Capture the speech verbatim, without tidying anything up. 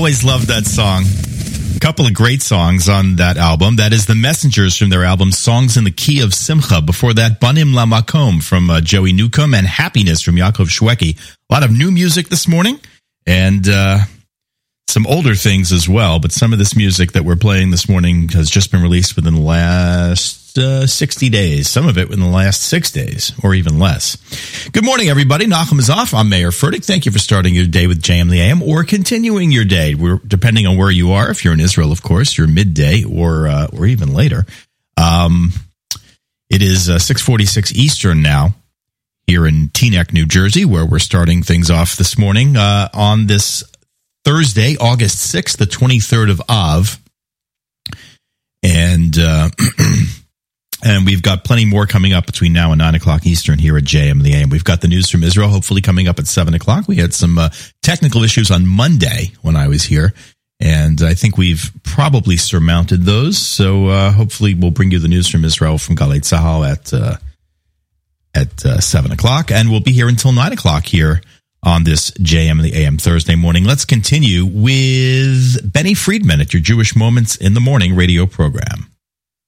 always loved that song. A couple of great songs on that album. That is The Messengers from their album Songs in the Key of Simcha. Before that, Banim La Makom from uh, Joey Newcomb and Happiness from Yaakov Shweki. A lot of new music this morning and uh, some older things as well. But some of this music that we're playing this morning has just been released within the last uh, sixty days. Some of it within the last six days or even less. Good morning, everybody. Nachum is off. I'm Mayor Furtick. Thank you for starting your day with J M the A M or continuing your day. We're depending on where you are. If you're in Israel, of course, you're midday or uh, or even later. Um, it is uh, six forty-six Eastern now here in Teaneck, New Jersey, where we're starting things off this morning uh, on this Thursday, August sixth, the twenty-third of Av. And uh, and we've got plenty more coming up between now and nine o'clock Eastern here at J M the A M. We've got the news from Israel, hopefully coming up at seven o'clock. We had some uh, technical issues on Monday when I was here, and I think we've probably surmounted those. So uh, hopefully we'll bring you the news from Israel from Galei Tzahal at, uh, at uh, seven o'clock. And we'll be here until nine o'clock here on this J M the A M Thursday morning. Let's continue with Benny Friedman at your Jewish Moments in the Morning radio program.